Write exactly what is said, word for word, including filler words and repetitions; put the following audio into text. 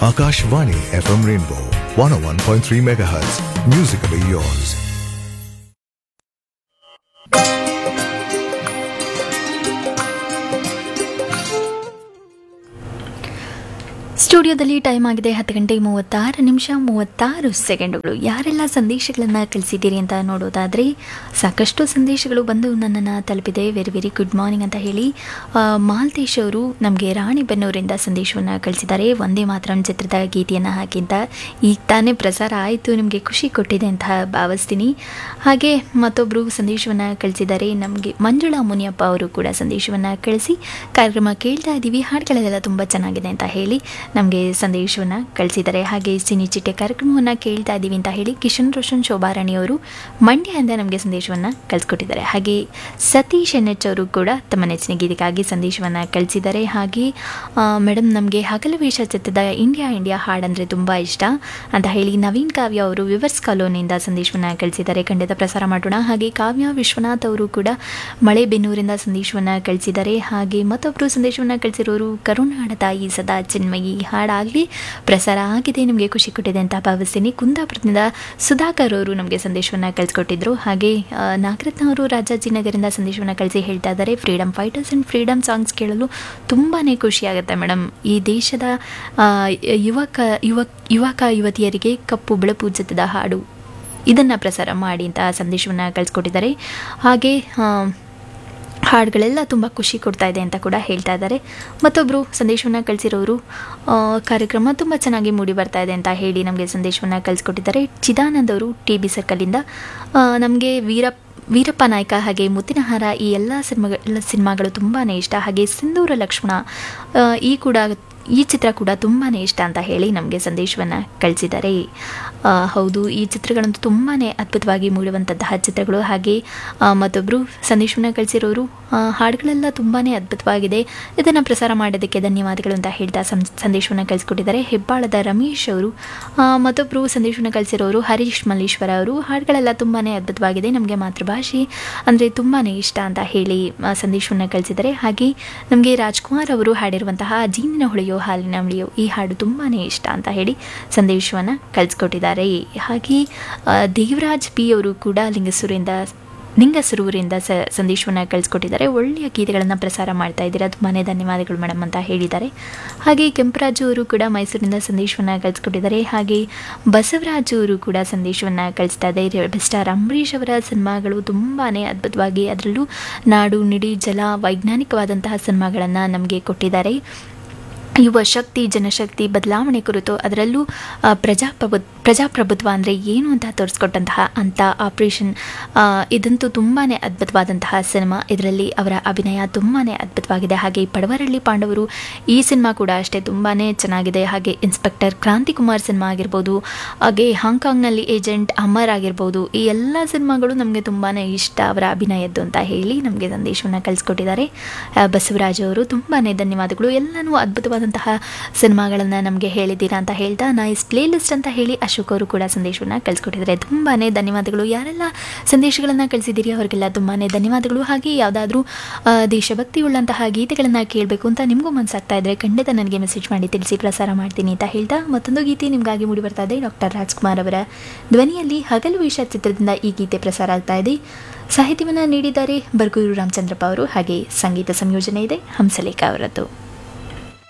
Akashvani F M Rainbow one oh one point three megahertz. Musically yours. ಸ್ಟುಡಿಯೋದಲ್ಲಿ time ಆಗಿದೆ ಹತ್ತು ಗಂಟೆ ಮೂವತ್ತಾರು ನಿಮಿಷ ಮೂವತ್ತಾರು ಸೆಕೆಂಡುಗಳು. ಯಾರೆಲ್ಲ ಸಂದೇಶಗಳನ್ನು ಕಳಿಸಿದ್ದೀರಿ ಅಂತ ನೋಡೋದಾದರೆ ಸಾಕಷ್ಟು ಸಂದೇಶಗಳು ಬಂದು ನನ್ನನ್ನು ತಲುಪಿದೆ. ವೆರಿ ವೆರಿ ಗುಡ್ ಮಾರ್ನಿಂಗ್ ಅಂತ ಹೇಳಿ ಮಾಲ್ತೇಶ್ ಅವರು ನಮಗೆ ರಾಣಿಬೆನ್ನೂರಿಂದ ಸಂದೇಶವನ್ನು ಕಳಿಸಿದ್ದಾರೆ. ಒಂದೇ ಮಾತ್ರ ಚಿತ್ರದ ಗೀತೆಯನ್ನು ಹಾಕಿಂತ ಈಗ ತಾನೇ ಪ್ರಸಾರ ಆಯಿತು, ನಿಮಗೆ ಖುಷಿ ಕೊಟ್ಟಿದೆ ಅಂತ ಭಾವಿಸ್ತೀನಿ. ಹಾಗೆ ಮತ್ತೊಬ್ಬರು ಸಂದೇಶವನ್ನು ಕಳಿಸಿದ್ದಾರೆ. ನಮಗೆ ಮಂಜುಳಾ ಮುನಿಯಪ್ಪ ಅವರು ಕೂಡ ಸಂದೇಶವನ್ನು ಕಳಿಸಿ ಕಾರ್ಯಕ್ರಮ ಕೇಳ್ತಾ ಇದ್ದೀವಿ, ಹಾಡುಗಳೆಲ್ಲ ತುಂಬ ಚೆನ್ನಾಗಿದೆ ಅಂತ ಹೇಳಿ ನಮಗೆ ಸಂದೇಶವನ್ನು ಕಳಿಸಿದ್ದಾರೆ. ಹಾಗೆ ಸಿನಿ ಚಿಟ್ಟೆ ಕಾರ್ಯಕ್ರಮವನ್ನು ಕೇಳ್ತಾ ಇದ್ದೀವಿ ಅಂತ ಹೇಳಿ ಕಿಶನ್ ರೋಷನ್ ಶೋಭಾರಾಣಿಯವರು ಮಂಡ್ಯದಿಂದ ನಮಗೆ ಸಂದೇಶವನ್ನು ಕಳಿಸ್ಕೊಟ್ಟಿದ್ದಾರೆ. ಹಾಗೆ ಸತೀಶ್ ಎನ್ ಎಚ್ ಅವರು ಕೂಡ ತಮ್ಮ ನೆಚ್ಚಿನ ಗೀತೆಗಾಗಿ ಸಂದೇಶವನ್ನು ಕಳಿಸಿದ್ದಾರೆ. ಹಾಗೆ ಮೇಡಮ್ ನಮಗೆ ಹಗಲು ವೇಷ ಚಿತ್ರದ ಇಂಡಿಯಾ ಇಂಡಿಯಾ ಹಾಡಂದರೆ ತುಂಬ ಇಷ್ಟ ಅಂತ ಹೇಳಿ ನವೀನ್ ಕಾವ್ಯ ಅವರು ವಿವರ್ಸ್ ಕಾಲೋನಿಯಿಂದ ಸಂದೇಶವನ್ನು ಕಳಿಸಿದ್ದಾರೆ. ಖಂಡಿತ ಪ್ರಸಾರ ಮಾಡೋಣ. ಹಾಗೆ ಕಾವ್ಯ ವಿಶ್ವನಾಥ್ ಅವರು ಕೂಡ ಮಳೆಬೆನ್ನೂರಿಂದ ಸಂದೇಶವನ್ನು ಕಳಿಸಿದ್ದಾರೆ. ಹಾಗೆ ಮತ್ತೊಬ್ಬರು ಸಂದೇಶವನ್ನು ಕಳಿಸಿರೋರು ಕರುಣಾಡ ತಾಯಿ ಸದಾ ಚಿನ್ಮಯಿ ಹಾಡಾಗಲಿ ಪ್ರಸಾರ ಆಗಿದೆ, ನಿಮಗೆ ಖುಷಿ ಕೊಟ್ಟಿದೆ ಅಂತ ಭಾವಿಸ್ತೀನಿ. ಕುಂದಾಪುರದಿಂದ ಸುಧಾಕರ್ ಅವರು ನಮಗೆ ಸಂದೇಶವನ್ನು ಕಳಿಸ್ಕೊಟ್ಟಿದ್ರು. ಹಾಗೆ ನಾಗರತ್ನ ಅವರು ರಾಜಾಜಿನಗರಿಂದ ಸಂದೇಶವನ್ನು ಕಳಿಸಿ ಹೇಳ್ತಾ ಇದ್ದಾರೆ, freedom fighters and freedom songs ಕೇಳಲು ತುಂಬಾ ಖುಷಿಯಾಗುತ್ತೆ ಮೇಡಮ್. ಈ ದೇಶದ ಯುವಕ ಯುವಕ ಯುವಕ ಯುವತಿಯರಿಗೆ ಕಪ್ಪು ಬೆಳಪು ಜೊತೆದ ಹಾಡು ಇದನ್ನು ಪ್ರಸಾರ ಮಾಡಿ ಅಂತ ಸಂದೇಶವನ್ನು ಕಳಿಸ್ಕೊಟ್ಟಿದ್ದಾರೆ. ಹಾಗೆ ಹಾಡುಗಳೆಲ್ಲ ತುಂಬ ಖುಷಿ ಕೊಡ್ತಾ ಇದೆ ಅಂತ ಕೂಡ ಹೇಳ್ತಾ ಇದ್ದಾರೆ. ಮತ್ತೊಬ್ಬರು ಸಂದೇಶವನ್ನು ಕಳಿಸಿರೋರು ಕಾರ್ಯಕ್ರಮ ತುಂಬ ಚೆನ್ನಾಗಿ ಮೂಡಿ ಬರ್ತಾ ಇದೆ ಅಂತ ಹೇಳಿ ನಮಗೆ ಸಂದೇಶವನ್ನು ಕಳಿಸ್ಕೊಟ್ಟಿದ್ದಾರೆ. ಚಿದಾನಂದ್ ಅವರು ಟಿ ಬಿ ಸರ್ಕಲಿಂದ ನಮಗೆ ವೀರ ವೀರಪ್ಪ ನಾಯ್ಕ ಹಾಗೆ ಮುತ್ತಿನಹಾರ ಈ ಎಲ್ಲ ಸಿನಿಮಾಗಳ ಎಲ್ಲ ಸಿನಿಮಾಗಳು ತುಂಬಾ ಇಷ್ಟ. ಹಾಗೆ ಸಿಂಧೂರ ಲಕ್ಷ್ಮಣ ಈ ಕೂಡ ಈ ಚಿತ್ರ ಕೂಡ ತುಂಬಾ ಇಷ್ಟ ಅಂತ ಹೇಳಿ ನಮಗೆ ಸಂದೇಶವನ್ನು ಕಳಿಸಿದ್ದಾರೆ. ಹೌದು, ಈ ಚಿತ್ರಗಳಂತೂ ತುಂಬಾ ಅದ್ಭುತವಾಗಿ ಮೂಡುವಂತಹ ಚಿತ್ರಗಳು. ಹಾಗೆ ಮತ್ತೊಬ್ಬರು ಸಂದೇಶವನ್ನು ಕಳಿಸಿರೋರು ಹಾಡುಗಳೆಲ್ಲ ತುಂಬಾ ಅದ್ಭುತವಾಗಿದೆ, ಇದನ್ನು ಪ್ರಸಾರ ಮಾಡೋದಕ್ಕೆ ಧನ್ಯವಾದಗಳು ಅಂತ ಹೇಳ್ತಾ ಸಂದೇಶವನ್ನು ಕಳಿಸ್ಕೊಟ್ಟಿದ್ದಾರೆ. ಹೆಬ್ಬಾಳದ ರಮೇಶ್ ಅವರು. ಮತ್ತೊಬ್ಬರು ಸಂದೇಶವನ್ನು ಕಳಿಸಿರೋರು ಹರೀಶ್ ಮಲ್ಲೇಶ್ವರ ಅವರು. ಹಾಡುಗಳೆಲ್ಲ ತುಂಬಾ ಅದ್ಭುತವಾಗಿದೆ, ನಮಗೆ ಮಾತೃಭಾಷೆ ಅಂದರೆ ತುಂಬಾ ಇಷ್ಟ ಅಂತ ಹೇಳಿ ಸಂದೇಶವನ್ನು ಕಳಿಸಿದ್ದಾರೆ. ಹಾಗೆ ನಮಗೆ ರಾಜ್ಕುಮಾರ್ ಅವರು ಹಾಡಿರುವಂತಹ ಜೀನಿನ ಹೊಳೆಯೋ ಹಾಲಿನ ಉಳಿಯೋ ಈ ಹಾಡು ತುಂಬಾ ಇಷ್ಟ ಅಂತ ಹೇಳಿ ಸಂದೇಶವನ್ನು ಕಳಿಸ್ಕೊಟ್ಟಿದ್ದಾರೆ. ಹಾಗೆ ದೇವರಾಜ್ ಪಿ ಅವರು ಕೂಡ ಲಿಂಗಸೂರಿಂದ ಲಿಂಗಸೂರಿಂದ ಸ ಸಂದೇಶವನ್ನು ಕಳಿಸ್ಕೊಟ್ಟಿದ್ದಾರೆ. ಒಳ್ಳೆಯ ಗೀತೆಗಳನ್ನು ಪ್ರಸಾರ ಮಾಡ್ತಾ ಇದ್ದೀರಾ, ತುಂಬಾ ಧನ್ಯವಾದಗಳು ಮೇಡಮ್ ಅಂತ ಹೇಳಿದ್ದಾರೆ. ಹಾಗೆ ಕೆಂಪರಾಜು ಅವರು ಕೂಡ ಮೈಸೂರಿನಿಂದ ಸಂದೇಶವನ್ನು ಕಳಿಸ್ಕೊಟ್ಟಿದ್ದಾರೆ. ಹಾಗೆ ಬಸವರಾಜು ಅವರು ಕೂಡ ಸಂದೇಶವನ್ನು ಕಳಿಸ್ತಾ ಇದ್ದಾರೆ. ಬೆಸ್ಟಾರ್ ಅಂಬರೀಷ್ ಅವರ ಸಿನಿಮಾಗಳು ತುಂಬಾ ಅದ್ಭುತವಾಗಿ, ಅದರಲ್ಲೂ ನಾಡು ನುಡಿ ಜಲ ವೈಜ್ಞಾನಿಕವಾದಂತಹ ಸಿನಿಮಾಗಳನ್ನು ನಮಗೆ ಕೊಟ್ಟಿದ್ದಾರೆ. ಯುವ ಶಕ್ತಿ ಜನಶಕ್ತಿ ಬದಲಾವಣೆ ಕುರಿತು, ಅದರಲ್ಲೂ ಪ್ರಜಾಪ್ರಭು ಪ್ರಜಾಪ್ರಭುತ್ವ ಅಂದರೆ ಏನು ಅಂತ ತೋರಿಸ್ಕೊಟ್ಟಂತಹ ಅಂತ ಆಪರೇಷನ್ ಇದಂತೂ ತುಂಬಾ ಅದ್ಭುತವಾದಂತಹ ಸಿನಿಮಾ. ಇದರಲ್ಲಿ ಅವರ ಅಭಿನಯ ತುಂಬಾ ಅದ್ಭುತವಾಗಿದೆ. ಹಾಗೆ ಪಡವರಳ್ಳಿ ಪಾಂಡವರು ಈ ಸಿನಿಮಾ ಕೂಡ ಅಷ್ಟೇ ತುಂಬಾ ಚೆನ್ನಾಗಿದೆ. ಹಾಗೆ ಇನ್ಸ್ಪೆಕ್ಟರ್ ಕ್ರಾಂತಿಕುಮಾರ್ ಸಿನಿಮಾ ಆಗಿರ್ಬೋದು, ಹಾಗೆ ಹಾಂಗ್ಕಾಂಗ್ನಲ್ಲಿ ಏಜೆಂಟ್ ಅಮರ್ ಆಗಿರ್ಬೋದು, ಈ ಎಲ್ಲ ಸಿನಿಮಾಗಳು ನಮಗೆ ತುಂಬಾ ಇಷ್ಟ ಅವರ ಅಭಿನಯದ್ದು ಅಂತ ಹೇಳಿ ನಮಗೆ ಸಂದೇಶವನ್ನು ಕಳಿಸ್ಕೊಟ್ಟಿದ್ದಾರೆ. ಬಸವರಾಜ್ ಅವರು ತುಂಬಾ ಧನ್ಯವಾದಗಳು, ಎಲ್ಲನೂ ಅದ್ಭುತವಾದ ಸಿನಿಮಾಗಳನ್ನು ನಮಗೆ ಹೇಳಿದ್ದೀರಾ ಅಂತ ಹೇಳ್ತಾ ನೈಸ್ ಪ್ಲೇ ಲಿಸ್ಟ್ ಅಂತ ಹೇಳಿ ಅಶೋಕ್ ಅವರು ಕೂಡ ಸಂದೇಶವನ್ನು ಕಳಿಸ್ಕೊಟ್ಟಿದ್ದಾರೆ. ತುಂಬಾ ಧನ್ಯವಾದಗಳು. ಯಾರೆಲ್ಲ ಸಂದೇಶಗಳನ್ನು ಕಳಿಸಿದ್ದೀರಿ ಅವರಿಗೆಲ್ಲ ತುಂಬಾ ಧನ್ಯವಾದಗಳು. ಹಾಗೆ ಯಾವುದಾದ್ರೂ ದೇಶಭಕ್ತಿ ಉಳ್ಳಂತಹ ಗೀತೆಗಳನ್ನು ಕೇಳಬೇಕು ಅಂತ ನಿಮಗೂ ಮನಸ್ಸಾಗ್ತಾ ಇದ್ದರೆ ಖಂಡಿತ ನನಗೆ ಮೆಸೇಜ್ ಮಾಡಿ ತಿಳಿಸಿ, ಪ್ರಸಾರ ಮಾಡ್ತೀನಿ ಅಂತ ಹೇಳ್ತಾ ಮತ್ತೊಂದು ಗೀತೆ ನಿಮಗಾಗಿ ಮೂಡಿ ಬರ್ತಾ ಇದೆ. ಡಾಕ್ಟರ್ ರಾಜ್ಕುಮಾರ್ ಅವರ ಧ್ವನಿಯಲ್ಲಿ ಹಗಲು ವೇಷ ಚಿತ್ರದಿಂದ ಈ ಗೀತೆ ಪ್ರಸಾರ ಆಗ್ತಾ ಇದೆ. ಸಾಹಿತ್ಯವನ್ನು ನೀಡಿದ್ದಾರೆ ಬರ್ಗೂರು ರಾಮಚಂದ್ರಪ್ಪ ಅವರು. ಹಾಗೆ ಸಂಗೀತ ಸಂಯೋಜನೆ ಇದೆ ಹಂಸಲೇಖ ಅವರದ್ದು.